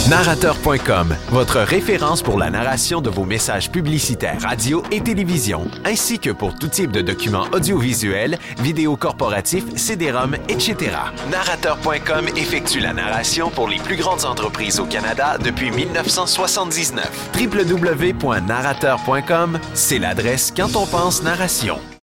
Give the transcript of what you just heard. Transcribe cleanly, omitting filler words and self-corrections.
Narrateur.com, votre référence pour la narration de vos messages publicitaires radio et télévision, ainsi que pour tout type de documents audiovisuels, vidéos corporatifs, CD-ROM, etc. Narrateur.com effectue la narration pour les plus grandes entreprises au Canada depuis 1979. www.narrateur.com, c'est l'adresse quand on pense narration.